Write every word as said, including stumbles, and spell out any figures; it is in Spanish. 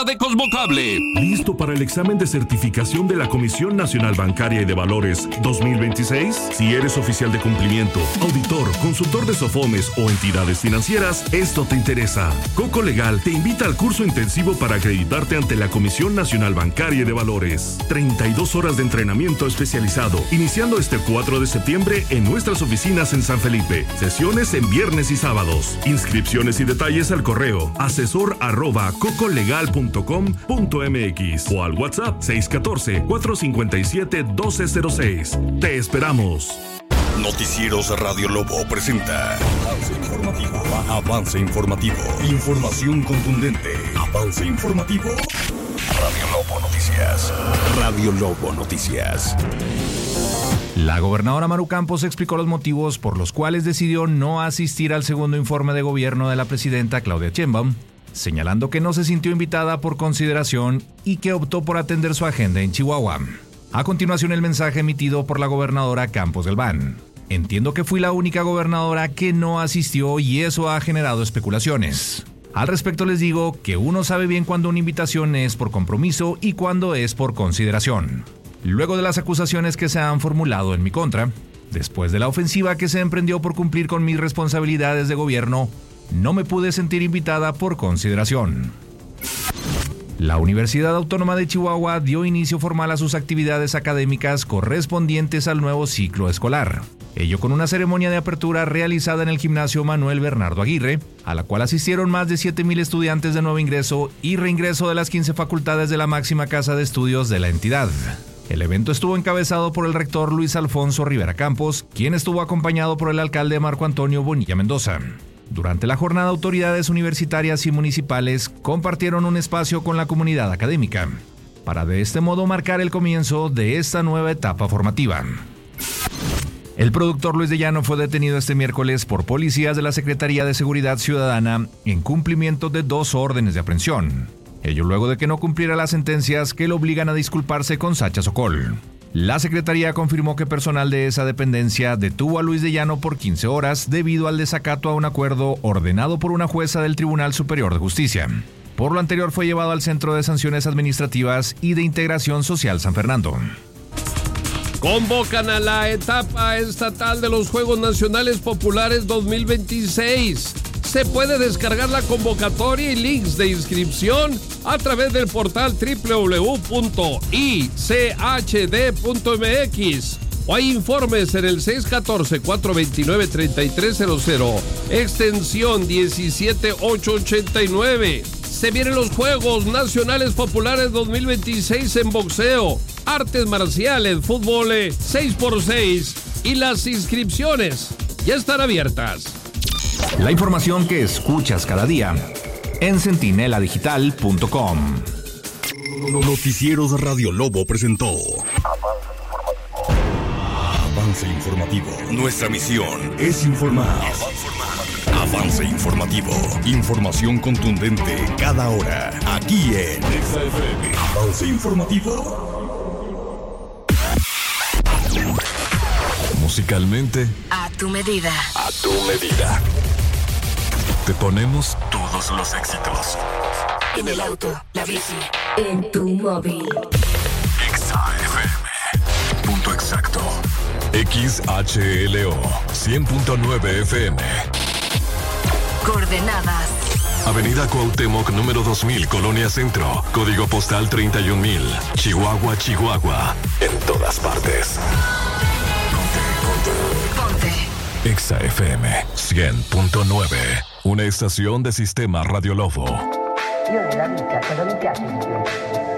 de Cosmocable. ¿Listo para el examen de certificación de la Comisión Nacional Bancaria y de Valores dos mil veintiséis? Si eres oficial de cumplimiento, auditor, consultor de SOFOMES o entidades financieras, esto te interesa. Coco Legal te invita al curso intensivo para acreditarte ante la Comisión Nacional Bancaria y de Valores. treinta y dos horas de entrenamiento especializado, iniciando este cuatro de septiembre en nuestras oficinas en San Felipe. Sesiones en viernes y sábados. Inscripciones y detalles al correo asesor arroba cocolegal punto com punto mx o al WhatsApp seis uno cuatro, cuatro cinco siete, uno dos cero seis. Te esperamos. Noticieros Radio Lobo presenta Avance Informativo. Avance Informativo. Información contundente. Avance Informativo. Radio Lobo Noticias. Radio Lobo Noticias. La gobernadora Maru Campos explicó los motivos por los cuales decidió no asistir al segundo informe de gobierno de la presidenta Claudia Sheinbaum, señalando que no se sintió invitada por consideración y que optó por atender su agenda en Chihuahua. A continuación, el mensaje emitido por la gobernadora Campos Galván. Entiendo que fui la única gobernadora que no asistió y eso ha generado especulaciones. Al respecto les digo que uno sabe bien cuando una invitación es por compromiso y cuando es por consideración. Luego de las acusaciones que se han formulado en mi contra, después de la ofensiva que se emprendió por cumplir con mis responsabilidades de gobierno, no me pude sentir invitada por consideración. La Universidad Autónoma de Chihuahua dio inicio formal a sus actividades académicas correspondientes al nuevo ciclo escolar. Ello con una ceremonia de apertura realizada en el gimnasio Manuel Bernardo Aguirre, a la cual asistieron más de siete mil estudiantes de nuevo ingreso y reingreso de las quince facultades de la máxima casa de estudios de la entidad. El evento estuvo encabezado por el rector Luis Alfonso Rivera Campos, quien estuvo acompañado por el alcalde Marco Antonio Bonilla Mendoza. Durante la jornada, autoridades universitarias y municipales compartieron un espacio con la comunidad académica, para de este modo marcar el comienzo de esta nueva etapa formativa. El productor Luis de Llano fue detenido este miércoles por policías de la Secretaría de Seguridad Ciudadana en cumplimiento de dos órdenes de aprehensión. Ello luego de que no cumpliera las sentencias que lo obligan a disculparse con Sacha Sokol. La Secretaría confirmó que personal de esa dependencia detuvo a Luis de Llano por quince horas debido al desacato a un acuerdo ordenado por una jueza del Tribunal Superior de Justicia. Por lo anterior fue llevado al Centro de Sanciones Administrativas y de Integración Social San Fernando. Convocan a la etapa estatal de los Juegos Nacionales Populares dos mil veintiséis. Se puede descargar la convocatoria y links de inscripción a través del portal doble u doble u doble u punto i c h d punto m x o hay informes en el seis uno cuatro, cuatro dos nueve, tres tres cero cero, extensión diecisiete mil ochocientos ochenta y nueve. Se vienen los Juegos Nacionales Populares dos mil veintiséis en boxeo, artes marciales, fútbol seis por seis y las inscripciones ya están abiertas. La información que escuchas cada día en centinela digital punto com. Noticieros Radio Lobo presentó Avance Informativo. Nuestra misión es informar. Avance Informativo. Información contundente cada hora. Aquí en Exa F M. Avance Informativo. Musicalmente, a tu medida. A tu medida. Te ponemos todos los éxitos. En el auto, la bici, en tu móvil. Exa F M. Punto exacto. X H L O cien punto nueve F M. Coordenadas. Avenida Cuauhtémoc número dos mil, Colonia Centro. Código postal treinta y un mil. Chihuahua, Chihuahua. En todas partes. Ponte, ponte. Ponte. Exa F M cien punto nueve. Una estación de Sistema Radio Lobo. Io nella vita cosa mi piace di più?